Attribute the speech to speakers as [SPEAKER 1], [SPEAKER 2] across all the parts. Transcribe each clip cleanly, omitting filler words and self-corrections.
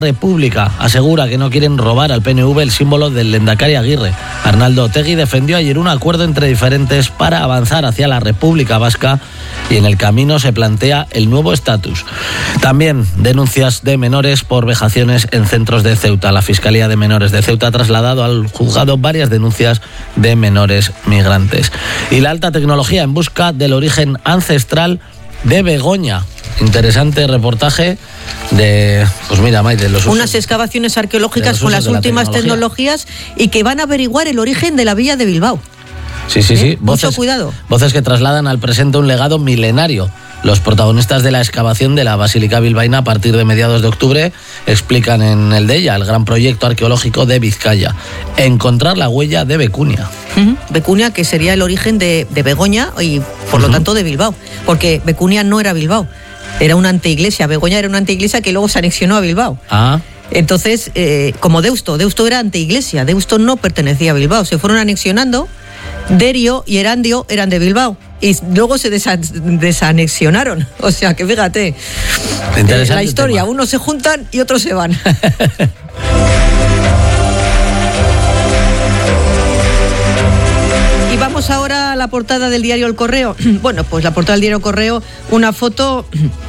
[SPEAKER 1] República asegura que no quieren robar al PNV el símbolo del Lehendakari Aguirre. Arnaldo Otegi defendió ayer un acuerdo entre diferentes para avanzar hacia la República Vasca y en el camino se plantea el nuevo estatus. También denuncias de menores por vejaciones en centros de Ceuta. La Fiscalía de Menores de Ceuta ha trasladado al juzgado varias denuncias de menores migrantes. Y la alta tecnología en busca del origen ancestral de Begoña. Interesante reportaje de, pues mira, Maite, los usos,
[SPEAKER 2] unas excavaciones arqueológicas con las últimas tecnologías y que van a averiguar el origen de la villa de Bilbao.
[SPEAKER 1] Sí.
[SPEAKER 2] Mucho cuidado.
[SPEAKER 1] Voces que trasladan al presente un legado milenario. Los protagonistas de la excavación de la Basílica Bilbaína a partir de mediados de octubre explican en el Deia, el gran proyecto arqueológico de Vizcaya, encontrar la huella de Becunia.
[SPEAKER 2] Becunia, que sería el origen de Begoña y por lo tanto de Bilbao, porque Becunia no era Bilbao, era una anteiglesia. Begoña era una anteiglesia que luego se anexionó a Bilbao. Entonces, como Deusto era anteiglesia, Deusto no pertenecía a Bilbao, se fueron anexionando. Derio y Erandio eran de Bilbao y luego se desanexionaron. O sea que fíjate, la historia, unos se juntan y otros se van. Y vamos ahora a la portada del diario El Correo. Bueno, pues la portada del diario El Correo, una foto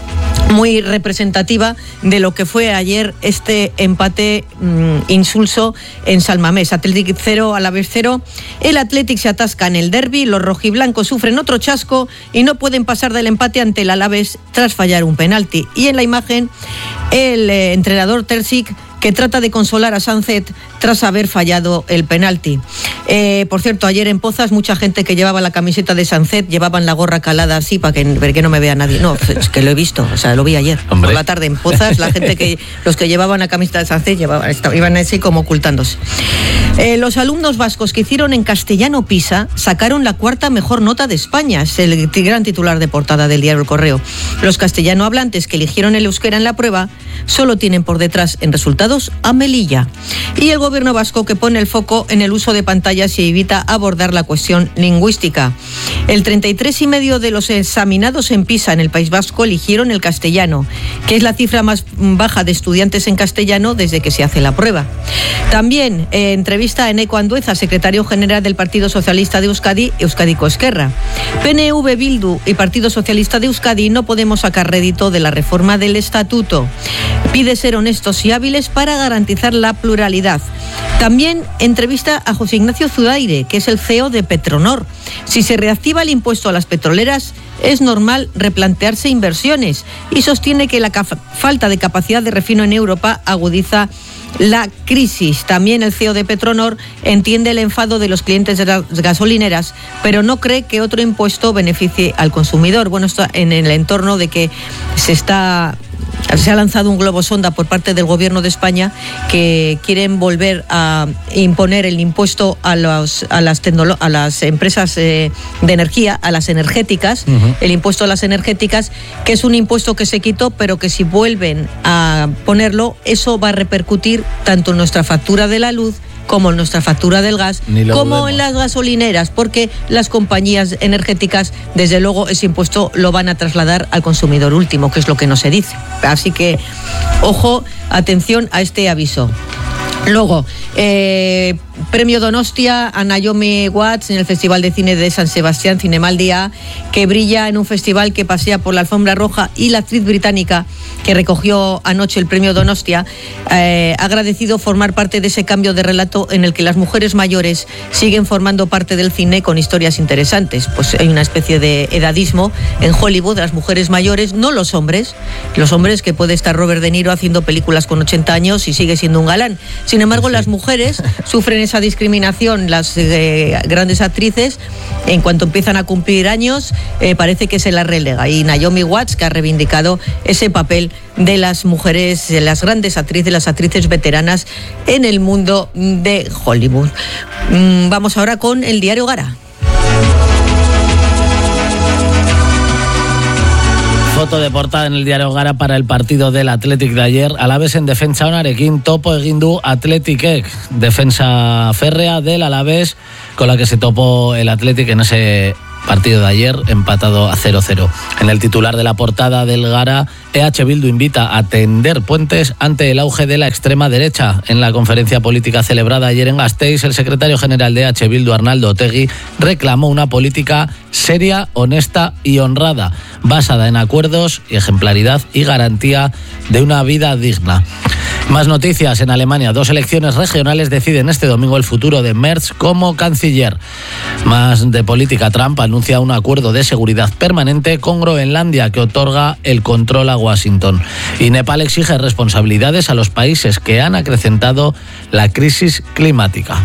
[SPEAKER 2] muy representativa de lo que fue ayer este empate insulso en San Mamés. Athletic 0, Alavés 0. El Athletic se atasca en el derbi, los rojiblancos sufren otro chasco y no pueden pasar del empate ante el Alavés tras fallar un penalti. Y en la imagen, el entrenador Terzic, que trata de consolar a Sánchez tras haber fallado el penalti. Por cierto, ayer en Pozas, mucha gente que llevaba la camiseta de Sánchez llevaban la gorra calada así para que no me vea nadie. No, es que lo he visto, o sea, lo vi ayer. Hombre. Por la tarde en Pozas, la gente los que llevaban la camiseta de Sánchez iban así como ocultándose. Los alumnos vascos que hicieron en castellano PISA sacaron la 4ª mejor nota de España. Es el gran titular de portada del diario El Correo. Los castellano hablantes que eligieron el euskera en la prueba solo tienen por detrás en resultados a Melilla. Y el gobierno vasco que pone el foco en el uso de pantallas y evita abordar la cuestión lingüística. El 33,5% de los examinados en PISA en el País Vasco eligieron el castellano, que es la cifra más baja de estudiantes en castellano desde que se hace la prueba. También entrevista a Eneco Andueza, secretario general del Partido Socialista de Euskadi, Euskadiko Esquerra. PNV, Bildu y Partido Socialista de Euskadi no podemos sacar rédito de la reforma del estatuto. Pide ser honestos y hábiles para garantizar la pluralidad. También entrevista a José Ignacio Zudaire, que es el CEO de Petronor. Si se reactiva el impuesto a las petroleras, es normal replantearse inversiones, y sostiene que la falta de capacidad de refino en Europa agudiza la crisis. También el CEO de Petronor entiende el enfado de los clientes de las gasolineras, pero no cree que otro impuesto beneficie al consumidor. Bueno, esto en el entorno de que se ha lanzado un globo sonda por parte del gobierno de España, que quieren volver a imponer el impuesto a las empresas de energía, a las energéticas, el impuesto a las energéticas, que es un impuesto que se quitó, pero que si vuelven a ponerlo, eso va a repercutir tanto en nuestra factura de la luz como en nuestra factura del gas, como en las gasolineras, porque las compañías energéticas, desde luego, ese impuesto lo van a trasladar al consumidor último, que es lo que no se dice. Así que, ojo, atención a este aviso. Luego, premio Donostia a Naomi Watts en el Festival de Cine de San Sebastián, Cinemaldia, que brilla en un festival que pasea por la alfombra roja, y la actriz británica que recogió anoche el premio Donostia ha agradecido formar parte de ese cambio de relato en el que las mujeres mayores siguen formando parte del cine con historias interesantes. Pues hay una especie de edadismo en Hollywood, las mujeres mayores, no los hombres, que puede estar Robert De Niro haciendo películas con 80 años y sigue siendo un galán. Sin embargo, las mujeres sufren esa discriminación, las grandes actrices, en cuanto empiezan a cumplir años, parece que se las relega. Y Naomi Watts, que ha reivindicado ese papel de las mujeres, de las grandes actrices, las actrices veteranas en el mundo de Hollywood. Vamos ahora con el diario Gara.
[SPEAKER 1] Foto de portada en el diario Gara para el partido del Athletic de ayer. Alavés en defensa onarekin, topo egin du Athleticek. Defensa férrea del Alavés con la que se topó el Athletic en ese Partido de ayer empatado a 0-0. En el titular de la portada del Gara, EH Bildu invita a tender puentes ante el auge de la extrema derecha. En la conferencia política celebrada ayer en Gasteiz, el secretario general de EH Bildu, Arnaldo Otegi, reclamó una política seria, honesta y honrada, basada en acuerdos y ejemplaridad y garantía de una vida digna. Más noticias en Alemania. 2 elecciones regionales deciden este domingo el futuro de Merz como canciller. Más de política. Trump anuncia un acuerdo de seguridad permanente con Groenlandia que otorga el control a Washington. Y Nepal exige responsabilidades a los países que han acrecentado la crisis climática.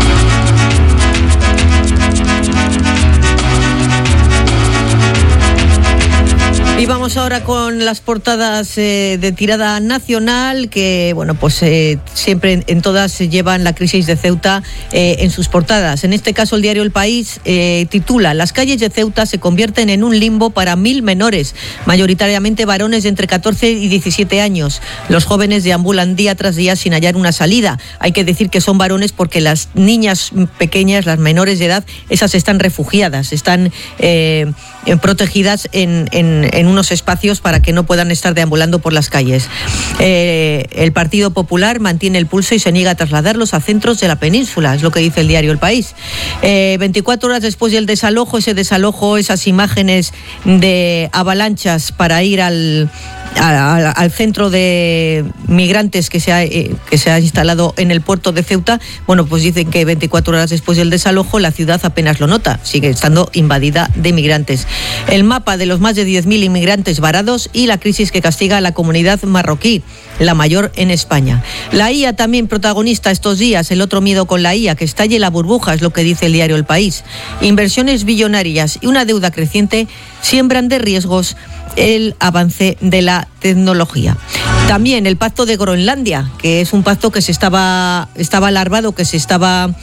[SPEAKER 2] Y vamos ahora con las portadas de tirada nacional que, bueno, pues siempre en todas llevan la crisis de Ceuta en sus portadas. En este caso el diario El País titula: las calles de Ceuta se convierten en un limbo para 1.000 menores, mayoritariamente varones de entre 14 y 17 años. Los jóvenes deambulan día tras día sin hallar una salida. Hay que decir que son varones porque las niñas pequeñas, las menores de edad, esas están refugiadas, están protegidas en unos espacios para que no puedan estar deambulando por las calles. El Partido Popular mantiene el pulso y se niega a trasladarlos a centros de la península, es lo que dice el diario El País. 24 horas después del desalojo, esas imágenes de avalanchas para ir al centro de migrantes que se ha instalado en el puerto de Ceuta, bueno, pues dicen que 24 horas después del desalojo la ciudad apenas lo nota, sigue estando invadida de migrantes. El mapa de los más de 10.000 inmigrantes varados y la crisis que castiga a la comunidad marroquí, la mayor en España. La IA también protagonista estos días, el otro miedo con la IA, que estalle la burbuja, es lo que dice el diario El País. Inversiones billonarias y una deuda creciente siembran de riesgos el avance de la tecnología. También el pacto de Groenlandia, que es un pacto que estaba alarmado, que se estaba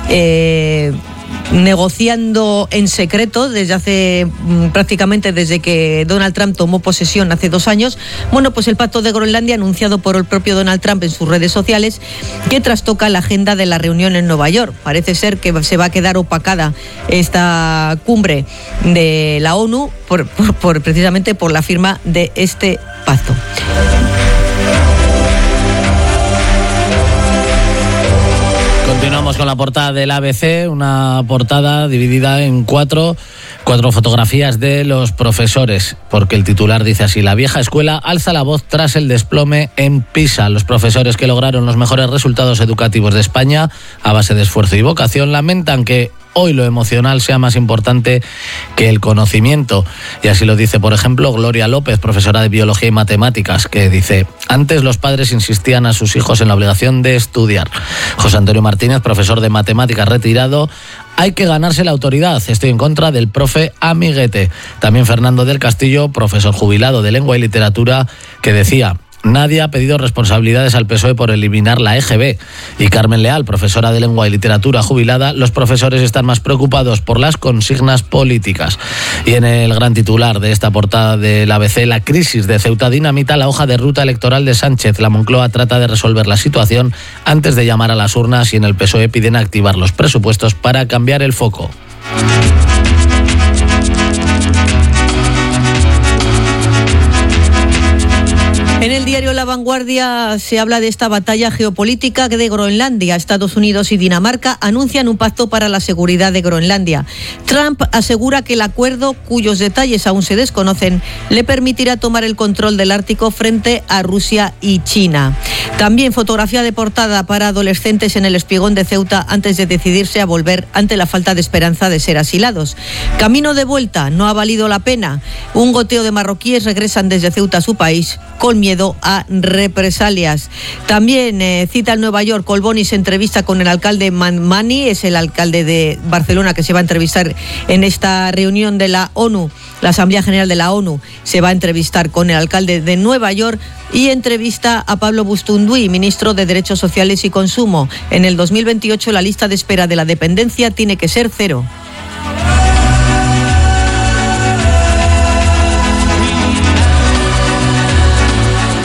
[SPEAKER 2] negociando en secreto prácticamente desde que Donald Trump tomó posesión hace 2 años. Bueno, pues el pacto de Groenlandia, anunciado por el propio Donald Trump en sus redes sociales, que trastoca la agenda de la reunión en Nueva York. Parece ser que se va a quedar opacada esta cumbre de la ONU precisamente por la firma de este pacto.
[SPEAKER 1] Continuamos con la portada del ABC, una portada dividida en cuatro fotografías de los profesores, porque el titular dice así: la vieja escuela alza la voz tras el desplome en PISA. Los profesores que lograron los mejores resultados educativos de España a base de esfuerzo y vocación lamentan que hoy lo emocional sea más importante que el conocimiento. Y así lo dice, por ejemplo, Gloria López, profesora de Biología y Matemáticas, que dice: antes los padres insistían a sus hijos en la obligación de estudiar. José Antonio Martínez, profesor de Matemáticas retirado: hay que ganarse la autoridad, estoy en contra del profe amiguete. También Fernando del Castillo, profesor jubilado de Lengua y Literatura, que decía: nadie ha pedido responsabilidades al PSOE por eliminar la EGB. Y Carmen Leal, profesora de Lengua y Literatura jubilada: los profesores están más preocupados por las consignas políticas. Y en el gran titular de esta portada del ABC, la crisis de Ceuta dinamita la hoja de ruta electoral de Sánchez. La Moncloa trata de resolver la situación antes de llamar a las urnas, y en el PSOE piden activar los presupuestos para cambiar el foco.
[SPEAKER 2] En el diario La Vanguardia se habla de esta batalla geopolítica de Groenlandia. Estados Unidos y Dinamarca anuncian un pacto para la seguridad de Groenlandia. Trump asegura que el acuerdo, cuyos detalles aún se desconocen, le permitirá tomar el control del Ártico frente a Rusia y China. También fotografía de portada para adolescentes en el Espigón de Ceuta antes de decidirse a volver ante la falta de esperanza de ser asilados. Camino de vuelta, no ha valido la pena. Un goteo de marroquíes regresan desde Ceuta a su país con miedo a represalias. También cita el Nueva York, Colboni se entrevista con el alcalde Manmani, es el alcalde de Barcelona que se va a entrevistar en esta reunión de la ONU, la Asamblea General de la ONU, se va a entrevistar con el alcalde de Nueva York, y entrevista a Pablo Bustunduy, ministro de Derechos Sociales y Consumo. En el 2028 la lista de espera de la dependencia tiene que ser 0.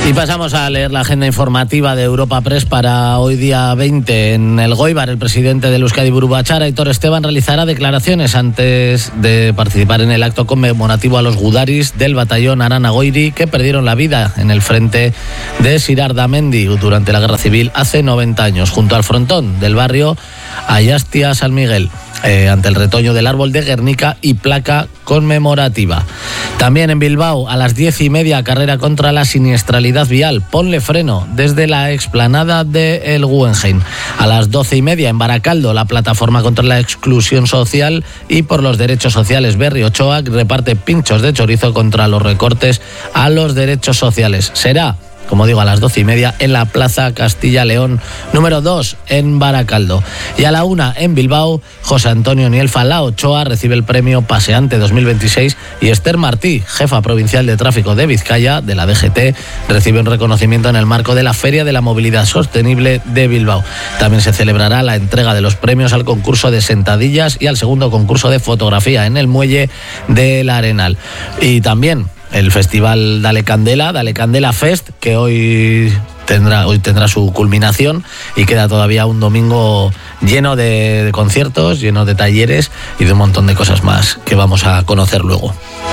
[SPEAKER 1] Y pasamos a leer la agenda informativa de Europa Press para hoy día 20. En el Goibar, el presidente del Euskadi Buru Batzar, Aitor Esteban, realizará declaraciones antes de participar en el acto conmemorativo a los gudaris del batallón Arana-Goiri que perdieron la vida en el frente de Sirardamendi durante la Guerra Civil hace 90 años, junto al frontón del barrio Ayastia-San Miguel. Ante el retoño del árbol de Guernica y placa conmemorativa. También en Bilbao, a las 10:30, carrera contra la siniestralidad vial. Ponle freno desde la explanada de El Guggenheim. A las 12:30, en Baracaldo, la plataforma contra la exclusión social y por los derechos sociales Berri Ochoa reparte pinchos de chorizo contra los recortes a los derechos sociales. Será, como digo, a las 12:30 en la Plaza Castilla-León número 2 en Baracaldo. Y a la 1 en Bilbao, José Antonio Nielfa La Ochoa recibe el premio Paseante 2026 y Esther Martí, jefa provincial de tráfico de Vizcaya, de la DGT, recibe un reconocimiento en el marco de la Feria de la Movilidad Sostenible de Bilbao. También se celebrará la entrega de los premios al concurso de sentadillas y al segundo concurso de fotografía en el Muelle del Arenal. Y también el festival Dale Candela Fest, que hoy tendrá su culminación y queda todavía un domingo lleno de conciertos, lleno de talleres y de un montón de cosas más que vamos a conocer luego.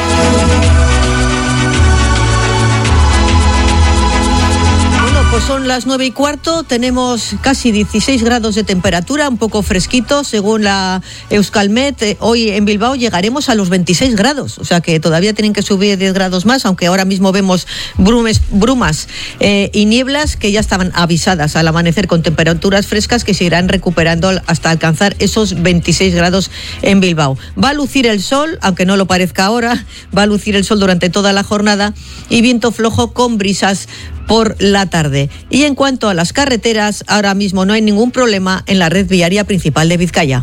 [SPEAKER 2] Pues son las 9:15, tenemos casi 16 grados de temperatura, un poco fresquito, según la Euskalmet. Hoy en Bilbao llegaremos a los 26 grados, o sea que todavía tienen que subir 10 grados más, aunque ahora mismo vemos brumas y nieblas que ya estaban avisadas al amanecer, con temperaturas frescas que se irán recuperando hasta alcanzar esos 26 grados en Bilbao. Va a lucir el sol, aunque no lo parezca ahora, va a lucir el sol durante toda la jornada y viento flojo con brisas por la tarde. Y en cuanto a las carreteras, ahora mismo no hay ningún problema en la red viaria principal de Vizcaya.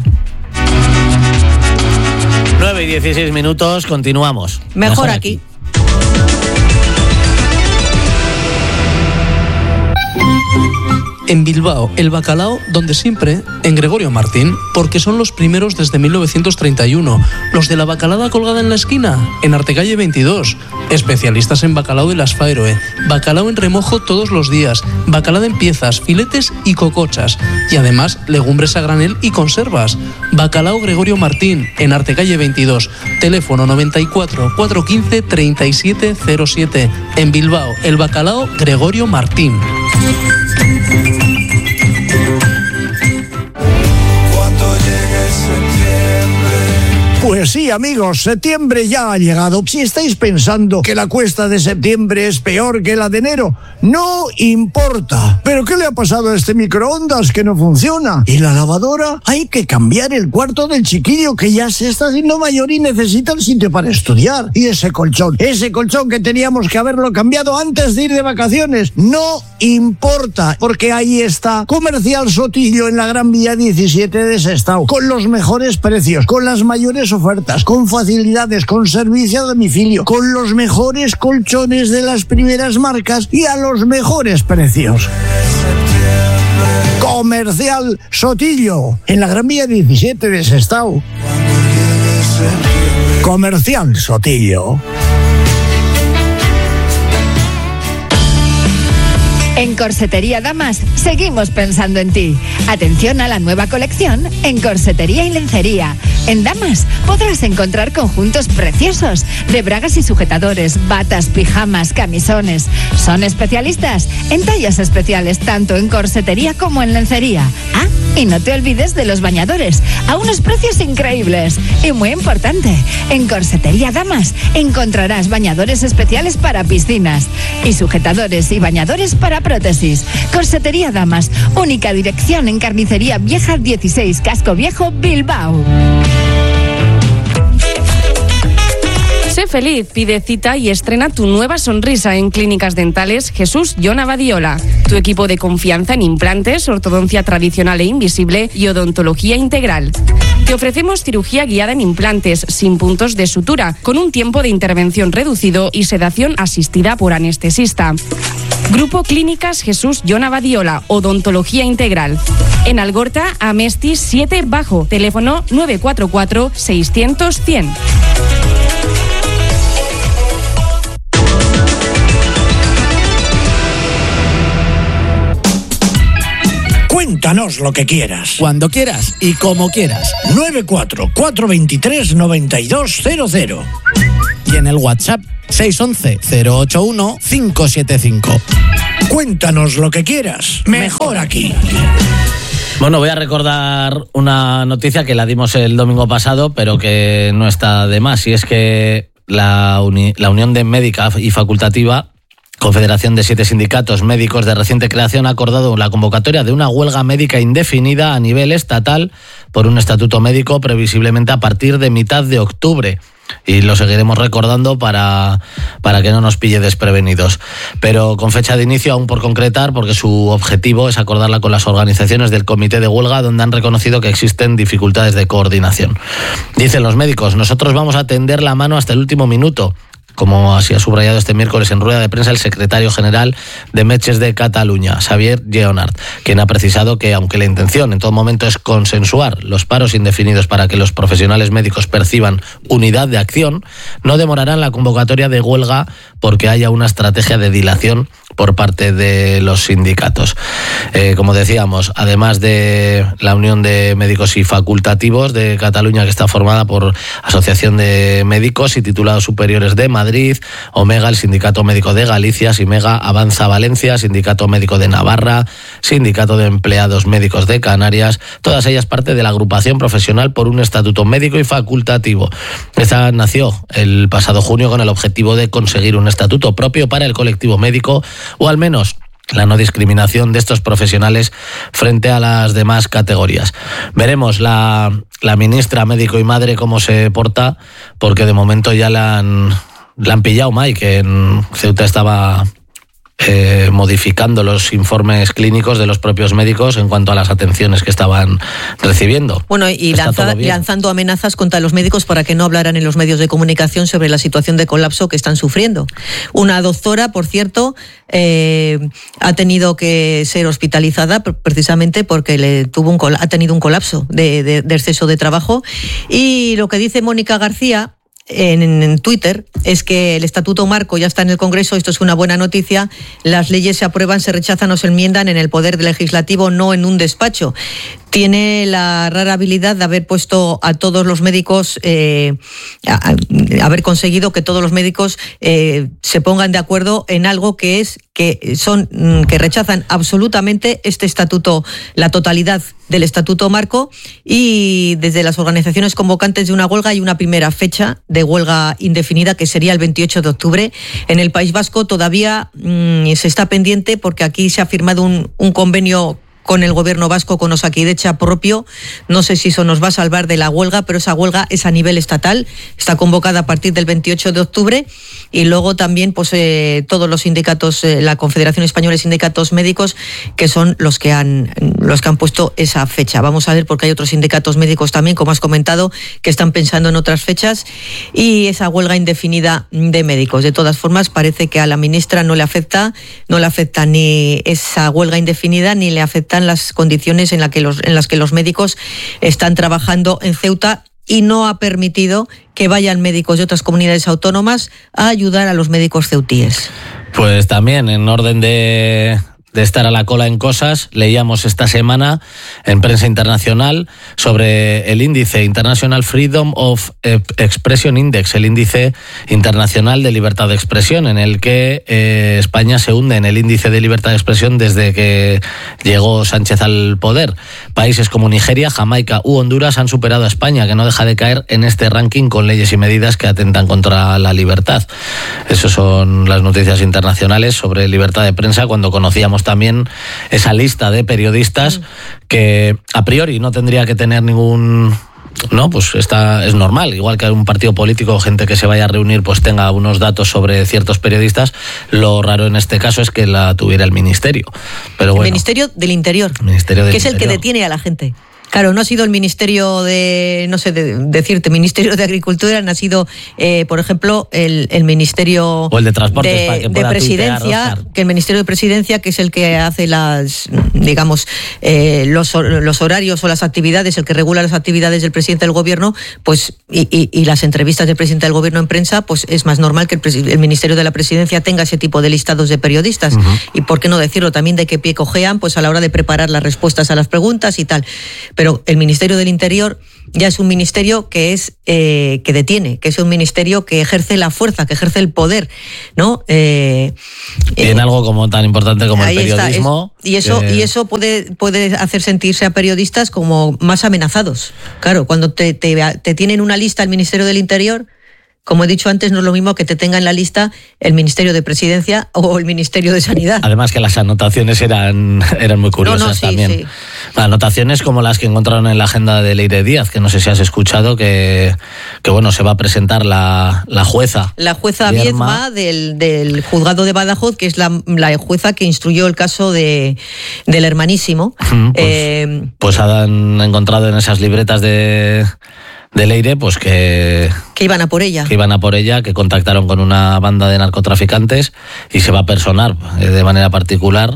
[SPEAKER 1] 9:16, continuamos.
[SPEAKER 2] Mejor aquí.
[SPEAKER 3] En Bilbao, el bacalao, donde siempre, en Gregorio Martín, porque son los primeros desde 1931. Los de la bacalada colgada en la esquina, en Artecalle 22. Especialistas en bacalao de las Faeroe. Bacalao en remojo todos los días. Bacalao en piezas, filetes y cocochas. Y además, legumbres a granel y conservas. Bacalao Gregorio Martín, en Artecalle 22. Teléfono 94 415 3707. En Bilbao, el bacalao Gregorio Martín.
[SPEAKER 4] Pues sí, amigos, septiembre ya ha llegado. Si estáis pensando que la cuesta de septiembre es peor que la de enero, no importa. ¿Pero qué le ha pasado a este microondas que no funciona? ¿Y la lavadora? Hay que cambiar el cuarto del chiquillo, que ya se está haciendo mayor y necesita el sitio para estudiar. Y ese colchón que teníamos que haberlo cambiado antes de ir de vacaciones, no importa, porque ahí está Comercial Sotillo en la Gran Vía 17 de Sestao, con los mejores precios, con las mayores ofertas, con facilidades, con servicio a domicilio, con los mejores colchones de las primeras marcas y a los mejores precios. Comercial Sotillo en la Gran Vía 17 de Sestao. Comercial Sotillo.
[SPEAKER 5] En Corsetería Damas seguimos pensando en ti. Atención a la nueva colección en Corsetería y Lencería. En Damas podrás encontrar conjuntos preciosos de bragas y sujetadores, batas, pijamas, camisones. Son especialistas en tallas especiales tanto en corsetería como en lencería. Ah, y no te olvides de los bañadores a unos precios increíbles. Y muy importante, en Corsetería Damas encontrarás bañadores especiales para piscinas y sujetadores y bañadores para prótesis. Corsetería Damas, única dirección en Carnicería Vieja 16, Casco Viejo, Bilbao.
[SPEAKER 6] Sé feliz, pide cita y estrena tu nueva sonrisa en Clínicas Dentales Jesús Jon Abadiola. Tu equipo de confianza en implantes, ortodoncia tradicional e invisible y odontología integral. Te ofrecemos cirugía guiada en implantes sin puntos de sutura, con un tiempo de intervención reducido y sedación asistida por anestesista. Grupo Clínicas Jesús Jon Abadiola, odontología integral. En Algorta, Amestis 7 Bajo, teléfono 944 600 100.
[SPEAKER 4] Cuéntanos lo que quieras.
[SPEAKER 7] Cuando quieras y como quieras.
[SPEAKER 4] 94-423-9200.
[SPEAKER 7] Y en el WhatsApp 611-081-575.
[SPEAKER 4] Cuéntanos lo que quieras. Mejor aquí.
[SPEAKER 1] Bueno, voy a recordar una noticia que la dimos el domingo pasado, pero que no está de más, y es que la Unión de Médica y Facultativa, Confederación de 7 sindicatos médicos de reciente creación, ha acordado la convocatoria de una huelga médica indefinida a nivel estatal por un estatuto médico previsiblemente a partir de mitad de octubre. Y lo seguiremos recordando para que no nos pille desprevenidos. Pero con fecha de inicio aún por concretar, porque su objetivo es acordarla con las organizaciones del comité de huelga, donde han reconocido que existen dificultades de coordinación. Dicen los médicos: nosotros vamos a tender la mano hasta el último minuto, como así ha subrayado este miércoles en rueda de prensa el secretario general de Metges de Cataluña, Xavier Lleonart, quien ha precisado que, aunque la intención en todo momento es consensuar los paros indefinidos para que los profesionales médicos perciban unidad de acción, no demorarán la convocatoria de huelga porque haya una estrategia de dilación por parte de los sindicatos. Como decíamos, además de la Unión de Médicos y Facultativos de Cataluña, que está formada por Asociación de Médicos y Titulados Superiores de Madrid, Omega, el Sindicato Médico de Galicia, Simega, Avanza Valencia, Sindicato Médico de Navarra, Sindicato de Empleados Médicos de Canarias, todas ellas parte de la agrupación profesional por un estatuto médico y facultativo. Esta nació el pasado junio con el objetivo de conseguir un estatuto propio para el colectivo médico, o al menos la no discriminación de estos profesionales frente a las demás categorías. Veremos la ministra médico y madre cómo se porta, porque de momento ya la han pillado, Mike, que en Ceuta estaba modificando los informes clínicos de los propios médicos en cuanto a las atenciones que estaban recibiendo.
[SPEAKER 2] Bueno, y lanzando amenazas contra los médicos para que no hablaran en los medios de comunicación sobre la situación de colapso que están sufriendo. Una doctora, por cierto, ha tenido que ser hospitalizada precisamente porque ha tenido un colapso de exceso de trabajo. Y lo que dice Mónica García en Twitter es que el Estatuto Marco ya está en el Congreso. Esto es una buena noticia. Las leyes se aprueban, se rechazan o se enmiendan en el Poder Legislativo, no en un despacho. Tiene la rara habilidad de haber puesto a todos los médicos, haber conseguido que todos los médicos se pongan de acuerdo en algo que rechazan absolutamente este estatuto, la totalidad del Estatuto Marco, y desde las organizaciones convocantes de una huelga hay una primera fecha de huelga indefinida que sería el 28 de octubre. En el País Vasco todavía se está pendiente porque aquí se ha firmado un convenio con el gobierno vasco, con Osakidecha propio. No sé si eso nos va a salvar de la huelga, pero esa huelga es a nivel estatal, está convocada a partir del 28 de octubre, y luego también pues todos los sindicatos, la Confederación Española de Sindicatos Médicos, que son los que han puesto esa fecha. Vamos a ver, porque hay otros sindicatos médicos también, como has comentado, que están pensando en otras fechas, y esa huelga indefinida de médicos. De todas formas, parece que a la ministra no le afecta ni esa huelga indefinida, ni le afectan las condiciones en las que los médicos están trabajando en Ceuta, y no ha permitido que vayan médicos de otras comunidades autónomas a ayudar a los médicos ceutíes.
[SPEAKER 1] Pues también, en orden de estar a la cola en cosas, leíamos esta semana en prensa internacional sobre el índice International Freedom of Expression Index, el índice internacional de libertad de expresión, en el que España se hunde en el índice de libertad de expresión desde que llegó Sánchez al poder. Países como Nigeria, Jamaica u Honduras han superado a España, que no deja de caer en este ranking con leyes y medidas que atentan contra la libertad. Esas son las noticias internacionales sobre libertad de prensa, cuando conocíamos también esa lista de periodistas que a priori no tendría que tener ningún... No, pues es normal, igual que un partido político, gente que se vaya a reunir pues tenga unos datos sobre ciertos periodistas. Lo raro en este caso es que la tuviera el Ministerio. Pero bueno,
[SPEAKER 2] el Ministerio del Interior,
[SPEAKER 1] que es
[SPEAKER 2] el que detiene a la gente. Claro, no ha sido el Ministerio de, no sé decirte, Ministerio de Agricultura, no ha sido, por ejemplo, el Ministerio
[SPEAKER 1] o el de Transportes, para que pueda
[SPEAKER 2] de Presidencia, que el Ministerio de Presidencia, que es el que hace las, digamos, los horarios o las actividades, el que regula las actividades del presidente del gobierno, pues, y las entrevistas del presidente del gobierno en prensa, pues es más normal que el Ministerio de la Presidencia tenga ese tipo de listados de periodistas. Y por qué no decirlo también de qué pie cojean, pues a la hora de preparar las respuestas a las preguntas y tal. Pero el Ministerio del Interior ya es un ministerio que es que detiene, que es un ministerio que ejerce la fuerza, que ejerce el poder, ¿no?
[SPEAKER 1] En algo como tan importante como el periodismo.
[SPEAKER 2] Y eso puede hacer sentirse a periodistas como más amenazados. Claro, cuando te tienen una lista el Ministerio del Interior, como he dicho antes, no es lo mismo que te tenga en la lista el Ministerio de Presidencia o el Ministerio de Sanidad.
[SPEAKER 1] Además que las anotaciones eran muy curiosas también. Sí. Anotaciones como las que encontraron en la agenda de Leire Díaz, que no sé si has escuchado, que bueno, se va a presentar la jueza.
[SPEAKER 2] La jueza Viedma del juzgado de Badajoz, que es la jueza que instruyó el caso del hermanísimo.
[SPEAKER 1] Pues han encontrado en esas libretas de Leire, pues que
[SPEAKER 2] iban a por ella.
[SPEAKER 1] Que contactaron con una banda de narcotraficantes y se va a personar de manera particular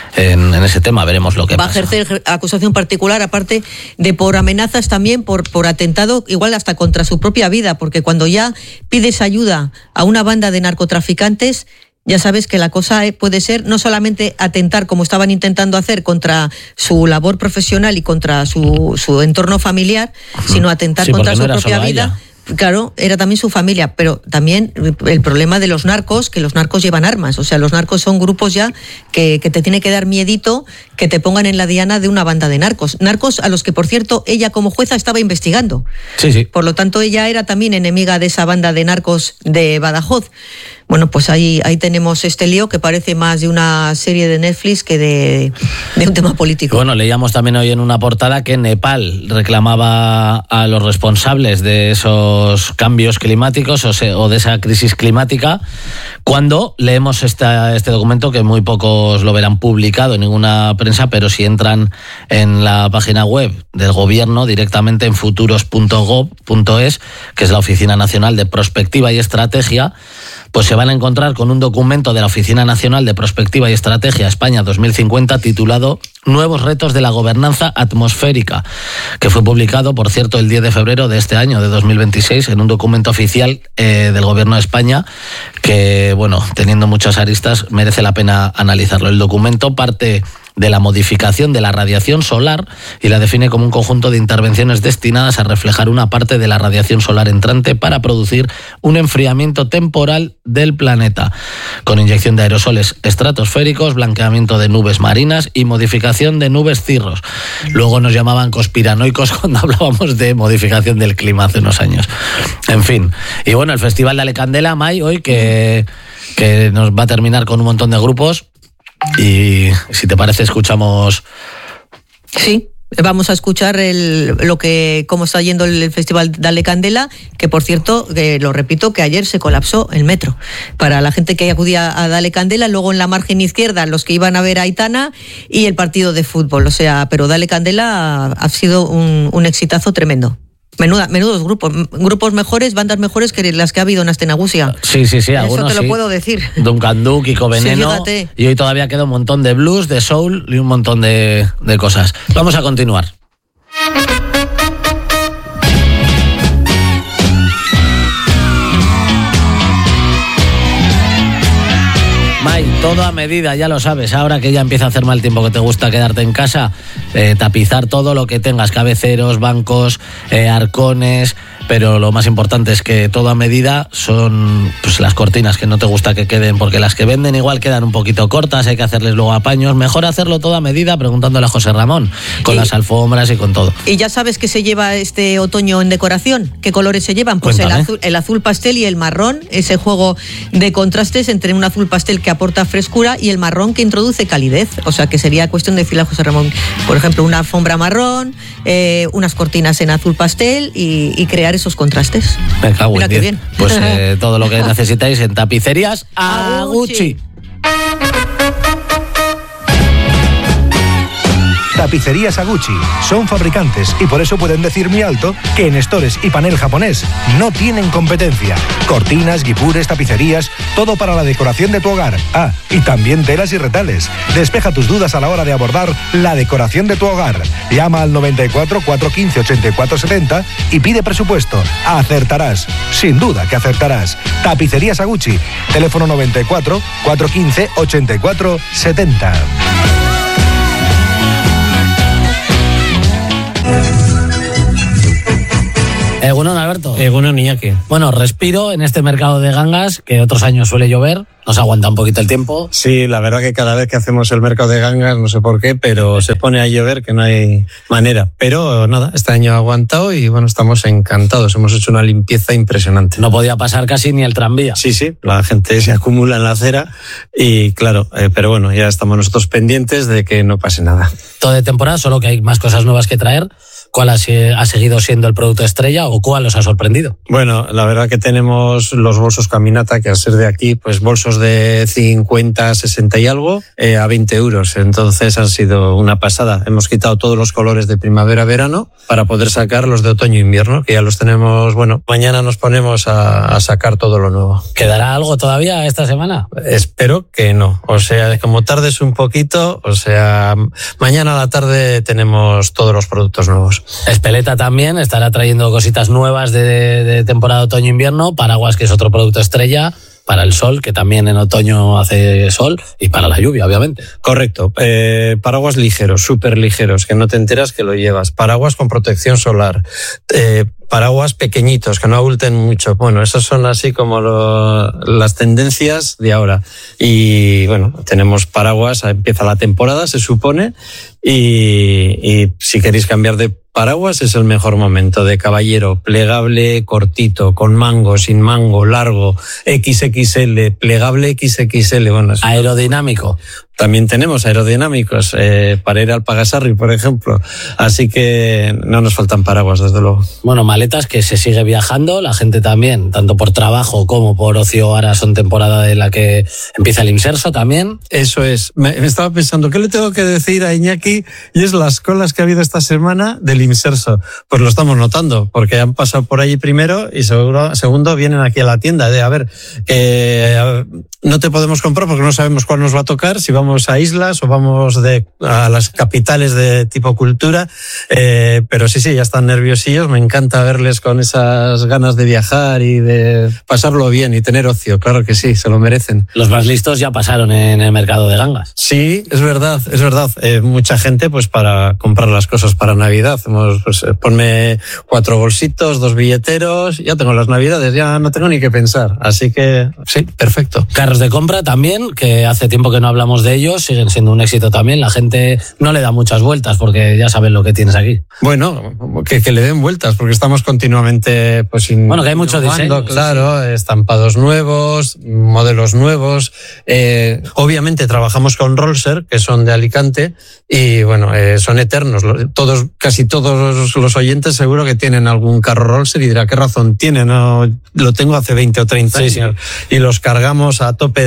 [SPEAKER 1] en ese tema. Veremos lo que pasa.
[SPEAKER 2] Va a ejercer acusación particular, aparte de por amenazas también, por atentado, igual hasta contra su propia vida, porque cuando ya pides ayuda a una banda de narcotraficantes, ya sabes que la cosa puede ser no solamente atentar, como estaban intentando hacer, contra su labor profesional y contra su entorno familiar, sino atentar contra su propia vida. Claro, era también su familia, pero también el problema de los narcos, que los narcos llevan armas. O sea, los narcos son grupos ya que te tiene que dar miedito que te pongan en la diana de una banda de narcos. Narcos a los que, por cierto, ella como jueza estaba investigando.
[SPEAKER 1] Sí.
[SPEAKER 2] Por lo tanto, ella era también enemiga de esa banda de narcos de Badajoz. Bueno, pues ahí tenemos este lío que parece más de una serie de Netflix que de un tema político.
[SPEAKER 1] Bueno, leíamos también hoy en una portada que Nepal reclamaba a los responsables de esos cambios climáticos o de esa crisis climática, cuando leemos este documento, que muy pocos lo verán publicado en ninguna prensa, pero si entran en la página web del gobierno directamente en futuros.gov.es, que es la Oficina Nacional de Prospectiva y Estrategia, pues se van a encontrar con un documento de la Oficina Nacional de Prospectiva y Estrategia España 2050 titulado Nuevos retos de la gobernanza atmosférica, que fue publicado, por cierto, el 10 de febrero de este año, de 2026, en un documento oficial del Gobierno de España que, bueno, teniendo muchas aristas, merece la pena analizarlo. El documento parte de la modificación de la radiación solar y la define como un conjunto de intervenciones destinadas a reflejar una parte de la radiación solar entrante para producir un enfriamiento temporal del planeta, con inyección de aerosoles estratosféricos, blanqueamiento de nubes marinas y modificación de nubes cirros. Luego nos llamaban conspiranoicos cuando hablábamos de modificación del clima hace unos años. En fin. Y bueno, el Festival de Alecandela, May, hoy que nos va a terminar con un montón de grupos. Y si te parece, escuchamos.
[SPEAKER 2] Sí, vamos a escuchar cómo está yendo el Festival Dale Candela, que por cierto, lo repito, que ayer se colapsó el metro. Para la gente que acudía a Dale Candela, luego en la margen izquierda los que iban a ver a Aitana y el partido de fútbol. O sea, pero Dale Candela ha sido un exitazo tremendo. Menudos grupos mejores, bandas mejores que las que ha habido en Astenagusia.
[SPEAKER 1] Sí, algunos.
[SPEAKER 2] Eso te lo puedo decir.
[SPEAKER 1] Duncan Du, Kiko Veneno.
[SPEAKER 2] Sí,
[SPEAKER 1] y hoy todavía queda un montón de blues, de soul y un montón de cosas. Vamos a continuar. May, todo a medida, ya lo sabes. Ahora que ya empieza a hacer mal tiempo, que te gusta quedarte en casa, tapizar todo lo que tengas, cabeceros, bancos, arcones, pero lo más importante es que todo a medida son pues las cortinas, que no te gusta que queden, porque las que venden igual quedan un poquito cortas, hay que hacerles luego apaños. Mejor hacerlo todo a medida preguntándole a José Ramón, con las alfombras y con todo.
[SPEAKER 2] ¿Y ya sabes qué se lleva este otoño en decoración? ¿Qué colores se llevan? Pues el azul pastel y el marrón, ese juego de contrastes entre un azul pastel que aporta frescura y el marrón que introduce calidez. O sea que sería cuestión de decirle a José Ramón, por ejemplo, una alfombra marrón, unas cortinas en azul pastel y crear esos contrastes.
[SPEAKER 1] Me cago
[SPEAKER 2] Mira
[SPEAKER 1] en
[SPEAKER 2] qué
[SPEAKER 1] 10.
[SPEAKER 2] bien.
[SPEAKER 1] Pues todo lo que necesitáis en tapicerías Aguchi.
[SPEAKER 8] Tapicerías Aguchi. Son fabricantes y por eso pueden decir muy alto que en estores y panel japonés no tienen competencia. Cortinas, guipures, tapicerías, todo para la decoración de tu hogar. Ah, y también telas y retales. Despeja tus dudas a la hora de abordar la decoración de tu hogar. Llama al 94 415 84 70 y pide presupuesto. Acertarás. Sin duda que acertarás. Tapicerías Aguchi. Teléfono 94 415 84 70.
[SPEAKER 1] Egunon, Alberto.
[SPEAKER 9] Egunon, Iñaki.
[SPEAKER 1] Bueno, respiro en este mercado de gangas, que otros años suele llover, nos aguanta un poquito el tiempo.
[SPEAKER 9] Sí, la verdad que cada vez que hacemos el mercado de gangas, no sé por qué, pero se pone a llover que no hay manera. Pero nada, este año ha aguantado y bueno, estamos encantados. Hemos hecho una limpieza impresionante.
[SPEAKER 1] No podía pasar casi ni el tranvía.
[SPEAKER 9] Sí, la gente se acumula en la acera y claro, pero bueno, ya estamos nosotros pendientes de que no pase nada.
[SPEAKER 1] Todo de temporada, solo que hay más cosas nuevas que traer. ¿Cuál ha seguido siendo el producto estrella o cuál os ha sorprendido?
[SPEAKER 9] Bueno, la verdad que tenemos los bolsos Caminata, que al ser de aquí, pues bolsos de 50, 60 y algo, a 20 euros. Entonces han sido una pasada. Hemos quitado todos los colores de primavera-verano para poder sacar los de otoño-invierno, que ya los tenemos. Bueno, mañana nos ponemos a sacar todo lo nuevo.
[SPEAKER 1] ¿Quedará algo todavía esta semana?
[SPEAKER 9] Espero que no. O sea, como tardes un poquito, o sea, mañana a la tarde tenemos todos los productos nuevos.
[SPEAKER 1] Espeleta también estará trayendo cositas nuevas de temporada otoño-invierno, paraguas, que es otro producto estrella, para el sol, que también en otoño hace sol, y para la lluvia, obviamente.
[SPEAKER 9] Correcto. Paraguas ligeros, súper ligeros, que no te enteras que lo llevas. Paraguas con protección solar. Paraguas pequeñitos, que no abulten mucho. Bueno, esas son así como las tendencias de ahora. Y bueno, tenemos paraguas, empieza la temporada, se supone, y si queréis cambiar de paraguas es el mejor momento. De caballero, plegable, cortito, con mango, sin mango, largo, XXL, plegable XXL. Bueno,
[SPEAKER 1] aerodinámico.
[SPEAKER 9] También tenemos aerodinámicos para ir al Pagasarri, por ejemplo. Así que no nos faltan paraguas, desde luego.
[SPEAKER 1] Bueno, maletas, que se sigue viajando, la gente también, tanto por trabajo como por ocio. Ahora son temporada de la que empieza el Imserso también.
[SPEAKER 9] Eso es. Me estaba pensando, ¿qué le tengo que decir a Iñaki? Y es las colas que ha habido esta semana del Imserso. Pues lo estamos notando, porque han pasado por allí primero y segundo vienen aquí a la tienda. A ver, no te podemos comprar porque no sabemos cuál nos va a tocar, si vamos a islas o vamos a las capitales de tipo cultura, pero sí, ya están nerviosillos. Me encanta verles con esas ganas de viajar y de pasarlo bien y tener ocio. Claro que sí, se lo merecen.
[SPEAKER 1] Los más listos ya pasaron en el mercado de gangas.
[SPEAKER 9] Sí, es verdad. Mucha gente pues para comprar las cosas para Navidad. Ponme 4 bolsitos, 2 billeteros, ya tengo las Navidades, ya no tengo ni que pensar. Así que sí, perfecto.
[SPEAKER 1] Carros de compra también, que hace tiempo que no hablamos de ellos, siguen siendo un éxito también. La gente no le da muchas vueltas porque ya saben lo que tienes aquí.
[SPEAKER 9] Bueno, que le den vueltas porque estamos continuamente pues
[SPEAKER 1] que hay mucho diseño.
[SPEAKER 9] Claro, sí. Estampados nuevos, modelos nuevos. Obviamente trabajamos con Rolser, que son de Alicante, y bueno, son eternos. Casi todos los oyentes seguro que tienen algún carro Rolser y dirá, ¿qué razón tiene? No, lo tengo hace 20 o 30 años. Sí. Y los cargamos a tope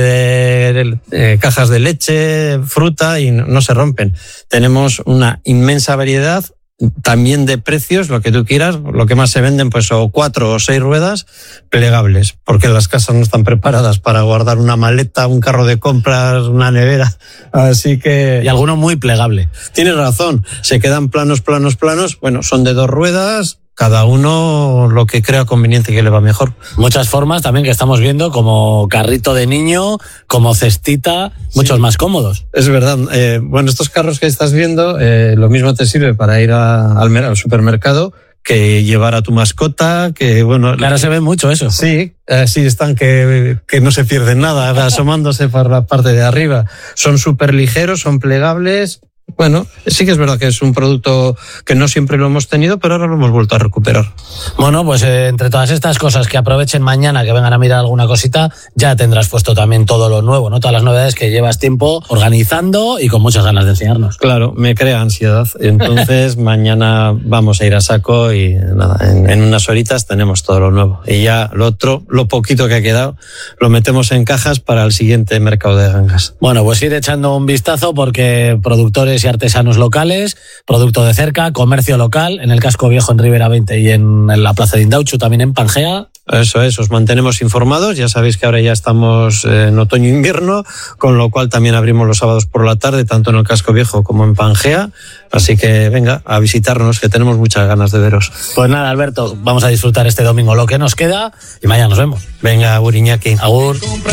[SPEAKER 9] de cajas de leche, fruta, y no se rompen. Tenemos una inmensa variedad, también de precios, lo que tú quieras. Lo que más se venden pues o 4 o 6 ruedas plegables, porque las casas no están preparadas para guardar una maleta, un carro de compras, una nevera. Así que...
[SPEAKER 1] Y alguno muy plegable.
[SPEAKER 9] Tienes razón, se quedan planos. Bueno, son de 2 ruedas, cada uno lo que crea conveniente que le va mejor.
[SPEAKER 1] Muchas formas también que estamos viendo, como carrito de niño, como cestita, muchos más cómodos.
[SPEAKER 9] Es verdad. Bueno, estos carros que estás viendo, lo mismo te sirve para ir al supermercado que llevar a tu mascota, que bueno...
[SPEAKER 1] Claro, se ve mucho eso.
[SPEAKER 9] Sí, están que no se pierden nada, asomándose por la parte de arriba. Son súper ligeros, son plegables. Bueno, sí que es verdad que es un producto que no siempre lo hemos tenido, pero ahora lo hemos vuelto a recuperar.
[SPEAKER 1] Bueno, pues entre todas estas cosas, que aprovechen mañana, que vengan a mirar alguna cosita, ya tendrás puesto también todo lo nuevo, ¿no? Todas las novedades que llevas tiempo organizando y con muchas ganas de enseñarnos.
[SPEAKER 9] Claro, me crea ansiedad. Entonces mañana vamos a ir a saco y nada, en unas horitas tenemos todo lo nuevo. Y ya lo otro, lo poquito que ha quedado, lo metemos en cajas para el siguiente mercado de gangas.
[SPEAKER 1] Bueno, pues ir echando un vistazo, porque productores productores y artesanos locales, producto de cerca, comercio local, en el Casco Viejo en Ribera 20 y en la Plaza de Indauchu, también en Pangea.
[SPEAKER 9] Eso es, os mantenemos informados. Ya sabéis que ahora ya estamos en otoño-invierno, con lo cual también abrimos los sábados por la tarde, tanto en el Casco Viejo como en Pangea. Así que venga a visitarnos, que tenemos muchas ganas de veros.
[SPEAKER 1] Pues nada, Alberto, vamos a disfrutar este domingo lo que nos queda y mañana nos vemos.
[SPEAKER 9] Venga, agur, Iñaki.
[SPEAKER 1] Agur.